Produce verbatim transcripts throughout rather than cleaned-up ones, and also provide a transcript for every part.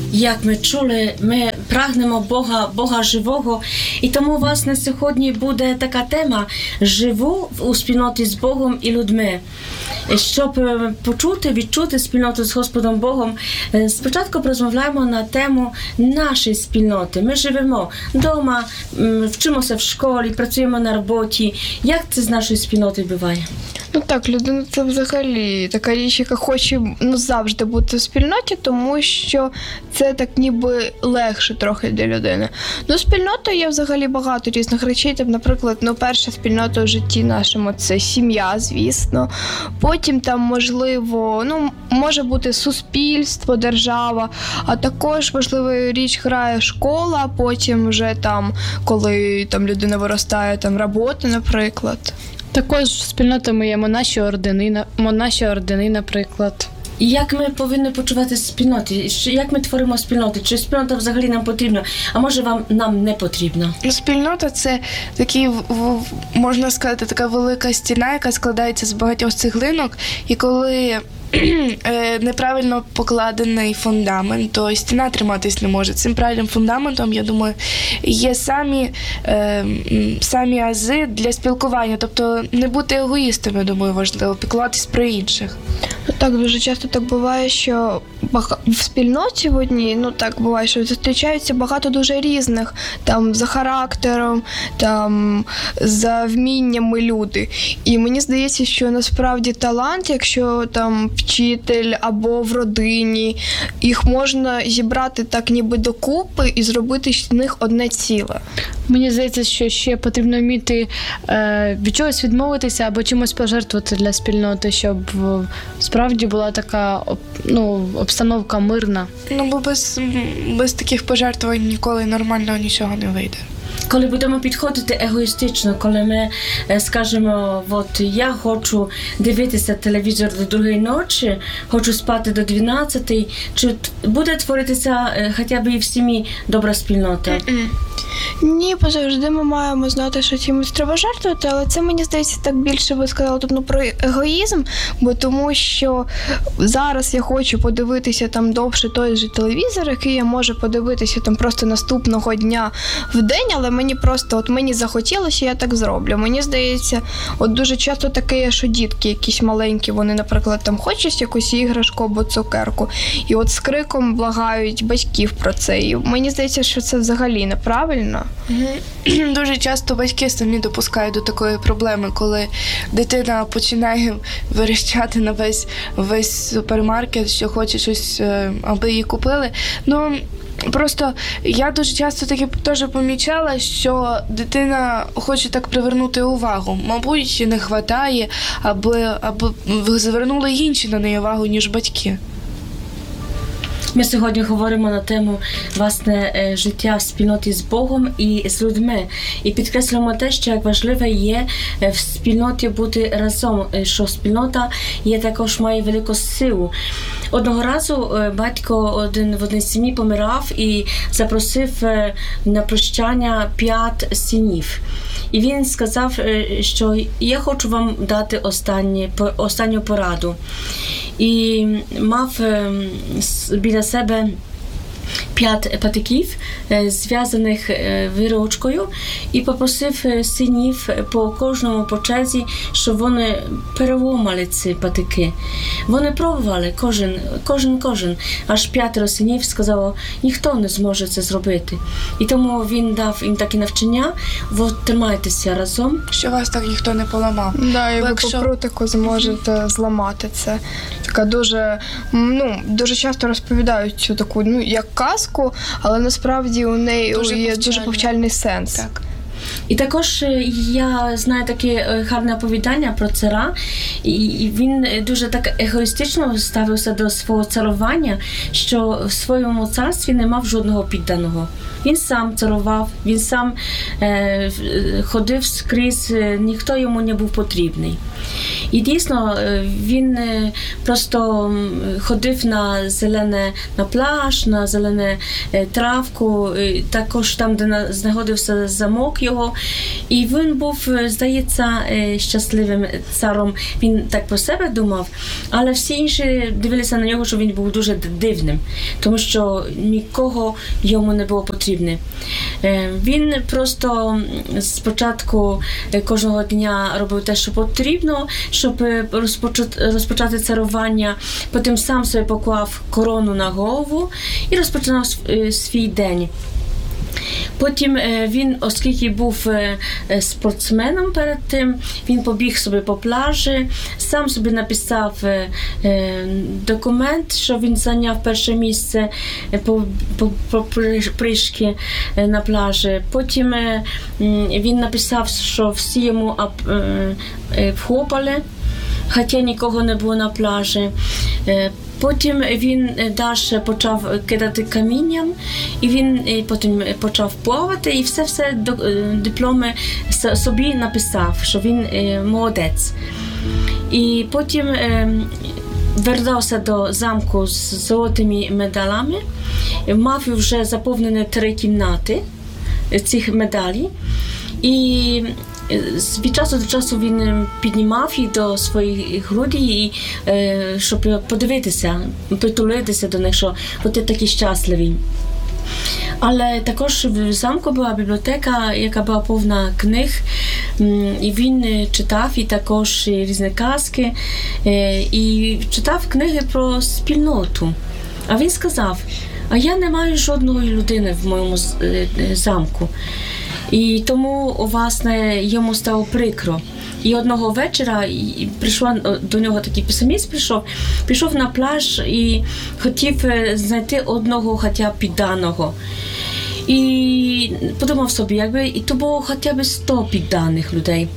Як ми чули, ми прагнемо Бога, Бога живого. І тому, власне, сьогодні буде така тема «Живу у спільноті з Богом і людьми». Щоб почути, відчути спільноту з Господом Богом, спочатку порозмовляємо на тему нашої спільноти. Ми живемо вдома, вчимося в школі, працюємо на роботі. Як це з нашою спільнотою буває? Ну так, людина – це взагалі така річ, яка хоче ну, завжди бути в спільноті, тому що це так ніби легше трохи для людини. Ну, спільнотою є взагалі багато різних речей. Там, наприклад, ну, перша спільнота в житті нашому – це сім'я, звісно. Потім там, можливо, ну, може бути суспільство, держава, а також важлива річ грає школа, потім вже там, коли там людина виростає, там робота, наприклад. Також спільнотами є монаші ордени, монаші ордени, наприклад. Як ми повинні почувати спільноти? Як ми творимо спільноти? Чи спільнота взагалі нам потрібна? А може вам нам не потрібна? Спільнота – це такий, можна сказати, така велика стіна, яка складається з багатьох цеглинок. І коли неправильно покладений фундамент, то стіна триматись не може. Цим правильним фундаментом, я думаю, є самі, е, самі ази для спілкування. Тобто не бути егоїстом, я думаю, важливо, піклуватись про інших. Так, дуже часто так буває, що в спільноті в одній, ну так буває, що зустрічаються багато дуже різних, там, за характером, там, за вміннями люди. І мені здається, що насправді талант, якщо там вчитель або в родині, їх можна зібрати так ніби докупи і зробити з них одне ціле. Мені здається, що ще потрібно вміти е, від чогось відмовитися або чимось пожертвувати для спільноти, щоб справді була така ну, обстановка мирна. Ну, бо без, без таких пожертвувань ніколи нормального нічого не вийде. Коли будемо підходити егоїстично, коли ми скажемо, от я хочу дивитися телевізор до другої ночі, хочу спати до дванадцятої, чи буде творитися хоча б і в сім'ї добра спільнота? Mm-mm. Ні, завжди ми маємо знати, що чимось треба жертвувати, але це, мені здається, так більше ви сказали тут ну, про егоїзм, бо тому що зараз я хочу подивитися там довше той же телевізор, який я можу подивитися там просто наступного дня в день, але мені просто, от мені захотілося, я так зроблю. Мені здається, от дуже часто таке є, що дітки якісь маленькі, вони, наприклад, там хочуть якусь іграшку або цукерку, і от з криком благають батьків про це. І мені здається, що це взагалі неправильно. Дуже часто батьки самі допускають до такої проблеми, коли дитина починає верещати на весь, весь супермаркет, що хоче щось, аби її купили. Ну, просто я дуже часто таки теж помічала, що дитина хоче так привернути увагу. Мабуть, не вистачає, аби, аби звернули інші на неї увагу, ніж батьки. Ми сьогодні говоримо на тему, власне, життя в спільноті з Богом і з людьми. І підкреслюємо те, що як важливе є в спільноті бути разом, що спільнота є також має велику силу. Одного разу батько один в одній сім'ї помирав і запросив на прощання п'ять синів. І він сказав, що я хочу вам дати останнє, останню пораду. І мав біля себе п'ять патиків, зв'язаних вірочкою, і попросив синів по кожному по черзі, щоб вони переломали ці патики. Вони пробували, кожен, кожен, кожен. Аж п'ятеро синів сказало, ніхто не зможе це зробити. І тому він дав їм такі навчання, от тримайтеся разом. Що вас так ніхто не поламав. Да, і ви якщо... по прутику зможете зламати це. Така дуже, ну, дуже часто розповідають цю таку, ну, як казку, але насправді у неї дуже є дуже повчальний сенс. Так. І також я знаю таке гарне оповідання про цара, і він дуже так егоїстично ставився до свого царування, що в своєму царстві не мав жодного підданого. Він сам царував, він сам е, ходив скрізь, ніхто йому не був потрібний. І дійсно, він просто ходив на зелене, на пляж, на зелене травку, також там, де знаходився замок його, І він був, здається, щасливим царом. Він так про себе думав, але всі інші дивилися на нього, що він був дуже дивним, тому що нікого йому не було потрібне. Він просто спочатку кожного дня робив те, що потрібно, щоб розпочати царування. Потім сам собі поклав корону на голову і розпочинав свій день. Потім він, оскільки був спортсменом перед тим, він побіг собі по пляжі, сам собі написав документ, що він зайняв перше місце по, по, по прыжки на пляжі. Потім він написав, що всі йому вхопали, хоча нікого не було на пляжі. Потім він далі почав кидати камінням, і він потім почав плавати, і все-все дипломи собі написав, що він молодець. І потім вертався до замку з золотими медалями, мав вже заповнені три кімнати цих медалей. І від часу до часу він піднімав їх до своїх грудей, щоб подивитися, притулитися до них, що от я такий щасливий. Але також в замку була бібліотека, яка була повна книг, і він читав і також різні казки, і читав книги про спільноту. А він сказав, а я не маю жодної людини в моєму замку. І тому, власне, йому стало прикро. І одного вечора прийшла до нього такий писоміст, прийшов, пішов на пляж і хотів знайти одного хоча б підданого. І подумав собі, якби і то було хоча б сто підданих людей.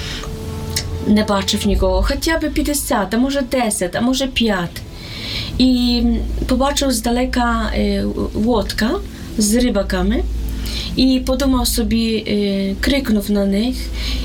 Не бачив нікого, хоча б п'ятдесят, а може десять, а може п'ять. І побачив здалека лодка з рибаками. І подумав собі, крикнув на них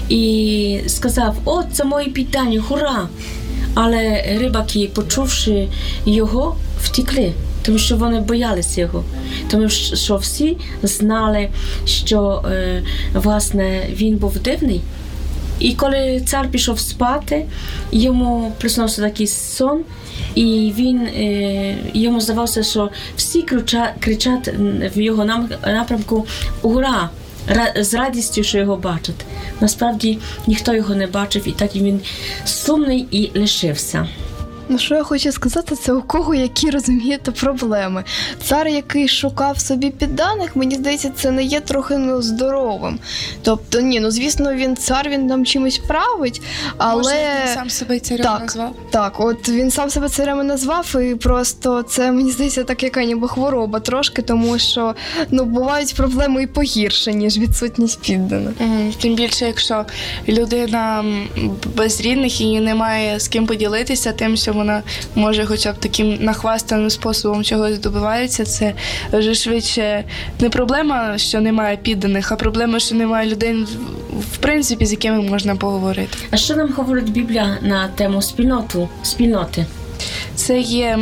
і сказав, о, це мої піддані, хура! Але рибаки, почувши його, втекли, тому що вони боялися його. Тому що всі знали, що, власне, він був дивний. І коли цар пішов спати, йому приснився такий сон, і він, йому здавалося, що всі кричать в його напрямку «Ура!» з радістю, що його бачать. Насправді, ніхто його не бачив, і так він сумний і лишився. Ну, що я хочу сказати, це у кого які, розумієте, проблеми. Цар, який шукав собі підданих, мені здається, це не є трохи нездоровим. Тобто, ні, ну, звісно, він цар, він нам чимось править, але... Може, він сам себе царем так, назвав? Так, от він сам себе царем назвав, і просто це, мені здається, так яка ніби хвороба трошки, тому що, ну, бувають проблеми і погірше, ніж відсутність підданих. Mm, тим більше, якщо людина без рідних і не має з ким поділитися тим, що вона може хоча б таким нахвастаним способом чогось добивається, це вже швидше не проблема, що немає підданих, а проблема, що немає людей, в принципі, з якими можна поговорити. А що нам говорить Біблія на тему спільноту, спільноти? Це є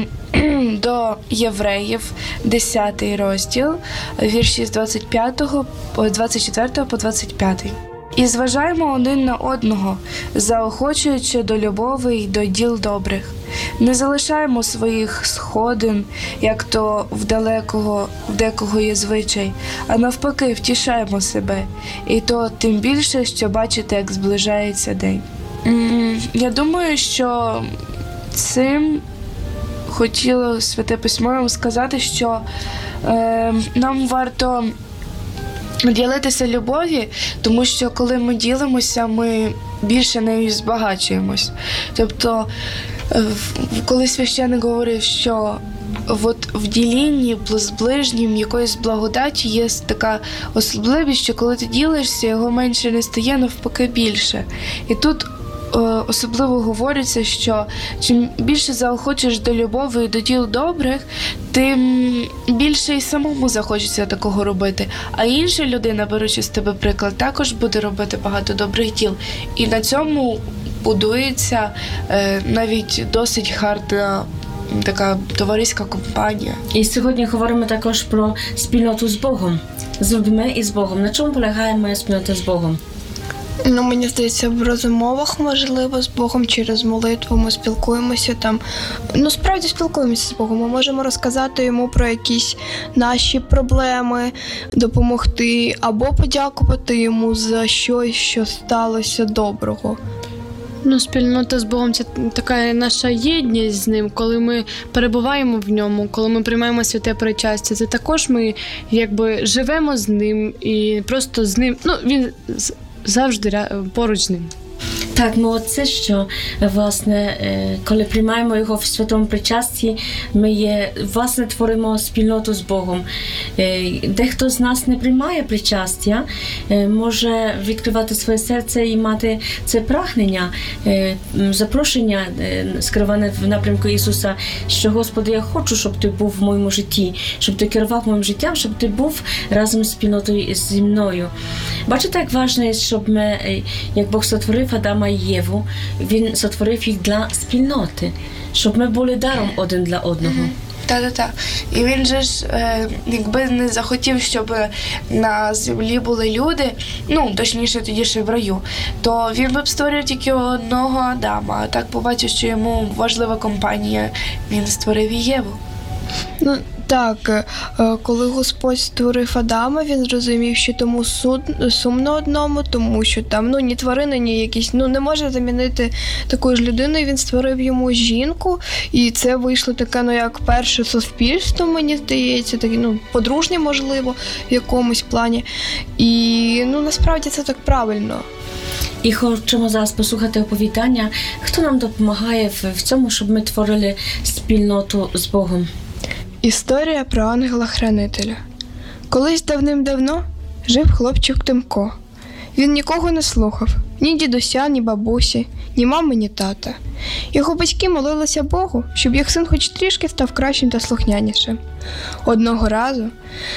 до Євреїв, десятий розділ, вірші з двадцять п'ятого, двадцять четвертого по двадцять п'ятий. І зважаємо один на одного, заохочуючи до любові й до діл добрих. Не залишаємо своїх сходин, як то в далекого, в декого є звичай, а навпаки втішаємо себе, і то тим більше, що бачите, як зближається день. Я думаю, що цим хотіло Святе Письмо нам сказати, що е, нам варто ділитися любові, тому що коли ми ділимося, ми більше нею збагачуємось. Тобто, коли священник говорив, що от в ділінні з ближнім якоїсь благодаті є така особливість, що коли ти ділишся, його менше не стає, навпаки більше. І тут особливо говориться, що чим більше заохочеш до любові і до діл добрих, тим більше і самому захочеться такого робити. А інша людина, беручи з тебе приклад, також буде робити багато добрих діл. І на цьому будується е, навіть досить гарна така товариська компанія. І сьогодні говоримо також про спільноту з Богом, з людьми і з Богом. На чому полягає моя спільнота з Богом? Ну, мені здається, в розмовах, можливо, з Богом через молитву ми спілкуємося там. Ну, справді спілкуємося з Богом. Ми можемо розказати йому про якісь наші проблеми, допомогти або подякувати йому за щось, що сталося доброго. Ну, спільнота з Богом це така наша єдність з ним, коли ми перебуваємо в ньому, коли ми приймаємо святе причастя. Це також ми якби живемо з ним і просто з ним. Ну, він з- завжди ря- поруч з ним. Так, ну оце що, власне, е, коли приймаємо його в святому причасті, ми є, власне, творимо спільноту з Богом. Е, Дехто з нас не приймає причастя, е, може відкривати своє серце і мати це прагнення, е, м, запрошення, е, скероване в напрямку Ісуса, що, Господи, я хочу, щоб Ти був в моєму житті, щоб Ти керував моїм життям, щоб Ти був разом з спільнотою зі мною. Бачите, як важливо, щоб ми, е, як Бог сотворив Адама і Єву, Він сотворив їх для спільноти, щоб ми були даром один для одного. Та-та-та. І він же ж, е, якби не захотів, щоб на землі були люди, ну, точніше, тоді ще в раю, то він би б створив тільки одного Адама. А так побачив, що йому важлива компанія, він створив і Єву. Ну, так, е, коли Господь створив Адама, він зрозумів, що тому суд, сумно одному, тому що там, ну, ні тварини, ні якісь, ну, не може замінити таку ж людину, і він створив йому жінку, і це вийшло таке, ну, як перше суспільство, мені здається, таке, ну, подружнє, можливо, в якомусь плані. І, ну, насправді це так правильно. І хочемо зараз послухати оповідання, хто нам допомагає в, в цьому, щоб ми творили спільноту з Богом. Історія про ангела-хранителя. Колись давним-давно жив хлопчик Тимко. Він нікого не слухав, ні дідуся, ні бабусі, ні мами, ні тата. Його батьки молилися Богу, щоб їх син хоч трішки став кращим та слухнянішим. Одного разу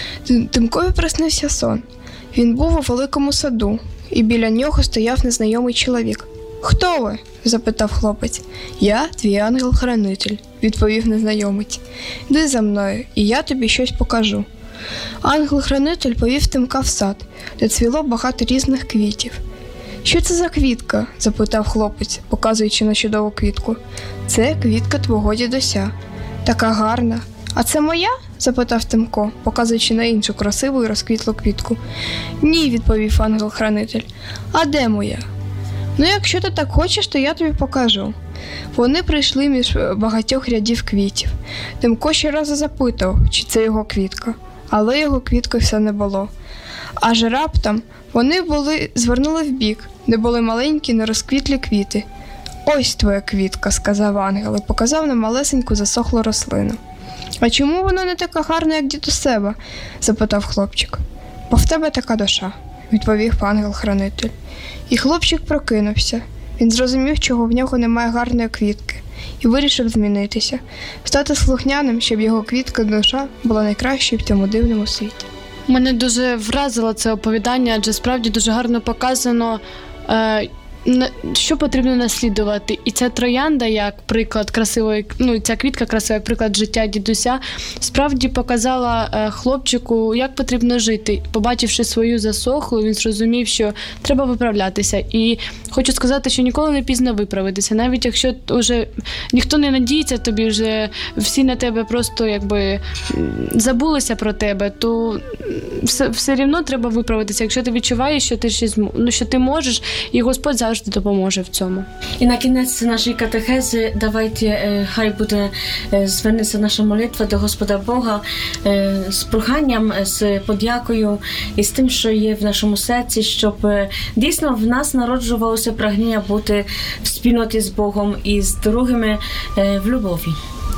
Тимкові приснився сон. Він був у великому саду, і біля нього стояв незнайомий чоловік. «Хто ви?» – запитав хлопець. «Я твій ангел-хранитель», – відповів незнайомець. «Йди за мною, і я тобі щось покажу». Ангел-хранитель повів Тимка в сад, де цвіло багато різних квітів. «Що це за квітка?» – запитав хлопець, показуючи на чудову квітку. «Це квітка твого дідуся. Така гарна. А це моя?» – запитав Тимко, показуючи на іншу красиву і розквітлу квітку. «Ні», – відповів ангел-хранитель. «А де моя?» «Ну, якщо ти так хочеш, то я тобі покажу». Вони прийшли між багатьох рядів квітів. Тимко ще раз запитав, чи це його квітка, але його квітки все не було. Аж раптом вони були, звернули вбік, де були маленькі нерозквітлі квіти. «Ось твоя квітка», – сказав ангел і показав на малесеньку засохлу рослину. «А чому вона не така гарна, як дід у себе?» – запитав хлопчик. «Бо в тебе така душа», – відповів ангел-хранитель. І хлопчик прокинувся. Він зрозумів, чого в нього немає гарної квітки, і вирішив змінитися, стати слухняним, щоб його квітка душа була найкращою в цьому дивному світі. Мене дуже вразило це оповідання, адже справді дуже гарно показано, е, на- що потрібно наслідувати. І ця троянда, як приклад красивої, ну ця квітка красива, як приклад життя дідуся, справді показала е, хлопчику, як потрібно жити. Побачивши свою засохлу, він зрозумів, що треба виправлятися. І хочу сказати, що ніколи не пізно виправитися. Навіть якщо вже ніхто не надіється тобі, вже всі на тебе просто якби м, забулися про тебе, то все, все рівно треба виправитися. Якщо ти відчуваєш, що ти ще зм- ну, що ти можеш, і Господь завжди допоможе в цьому. І на кінець нашої катехези давайте, е, хай буде е, звернеться наша молитва до Господа Бога е, з проханням, з подякою і з тим, що є в нашому серці, щоб е, дійсно в нас народжувалося прагнення бути в спільноті з Богом і з другими е, в любові.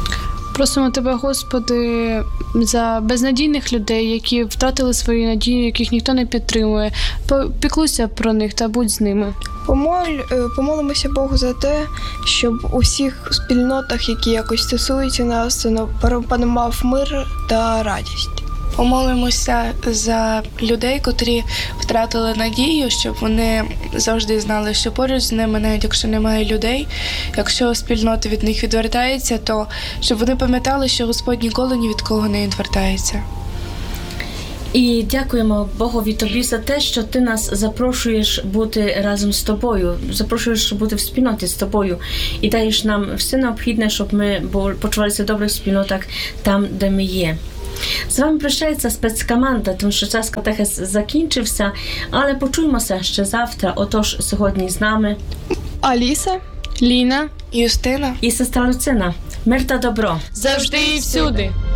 Просимо Тебе, Господи, за безнадійних людей, які втратили свою надію, яких ніхто не підтримує. Піклуйся про них та будь з ними. Помоль, е, помолимося Богу за те, щоб у всіх спільнотах, які якось стосуються нас, ну, панував мир та радість. Помолимося за людей, котрі втратили надію, щоб вони завжди знали, що поруч з ними, навіть якщо немає людей, якщо спільнота від них відвертається, то щоб вони пам'ятали, що Господь ніколи ні від кого не відвертається. І дякуємо Богові тобі за те, що ти нас запрошуєш бути разом з тобою, запрошуєш бути в спільноті з тобою і даєш нам все необхідне, щоб ми почувалися добре в спільнотах там, де ми є. З вами прощається спецкоманда, тому що час катехез закінчився, але почуємося ще завтра. Отож, сьогодні з нами Аліса. Ліна Юстина. і сестра Люцина. Мир та добро! завжди і всюди.